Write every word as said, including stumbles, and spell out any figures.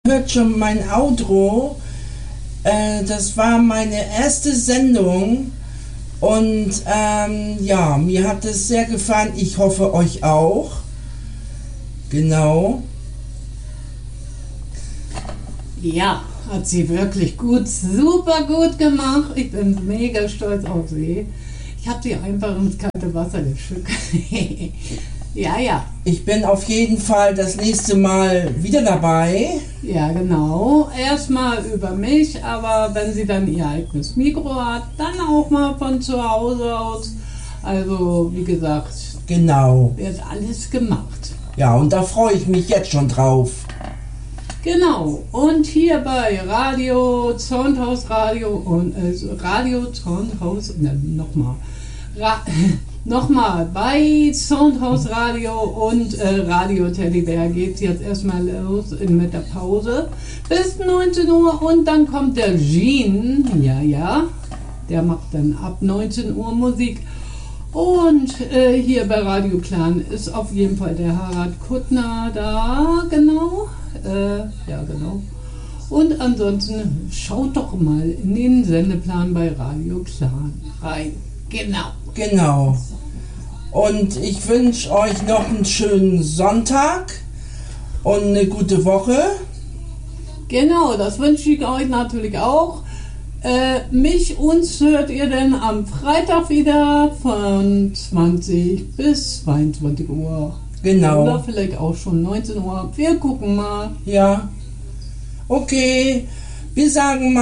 Hört schon mein Outro. Äh, das war meine erste Sendung und ähm, ja, mir hat es sehr gefallen. Ich hoffe euch auch. Genau. Ja, hat sie wirklich gut, super gut gemacht. Ich bin mega stolz auf sie. Ich habe sie einfach ins kalte Wasser geschickt. Ja, ja. Ich bin auf jeden Fall das nächste Mal wieder dabei. Ja, genau. Erstmal über mich, aber wenn sie dann ihr eigenes Mikro hat, dann auch mal von zu Hause aus. Also, wie gesagt, Genau. wird alles gemacht. Ja, und da freue ich mich jetzt schon drauf. Genau. Und hier bei Radio, Soundhaus Radio und äh, Radio, Soundhaus, ne, nochmal. Ra Nochmal, bei Soundhaus Radio und äh, Radio Teddybär geht es jetzt erstmal los in, mit der Pause bis neunzehn Uhr und dann kommt der Jean, ja, ja, der macht dann ab neunzehn Uhr Musik. Und äh, hier bei Radio Clan ist auf jeden Fall der Harald Kuttner da, genau, äh, ja, genau. Und ansonsten schaut doch mal in den Sendeplan bei Radio Clan rein, genau. Genau. Und ich wünsche euch noch einen schönen Sonntag und eine gute Woche. Genau, das wünsche ich euch natürlich auch. Äh, mich, uns hört ihr denn am Freitag wieder von zwanzig bis zweiundzwanzig Uhr. Genau. Oder vielleicht auch schon neunzehn Uhr. Wir gucken mal. Ja. Okay. Wir sagen mal.